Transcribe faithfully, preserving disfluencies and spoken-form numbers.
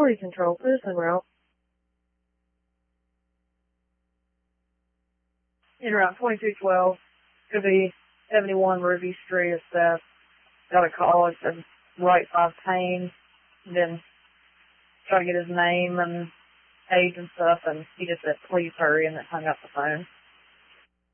Quality control, citizen route. In route twenty-two twelve, could be seventy-one Ruby Street, it's uh, got a call, it said right five pain, then try to get his name and age and stuff, and he just said, please hurry, and then hung up the phone.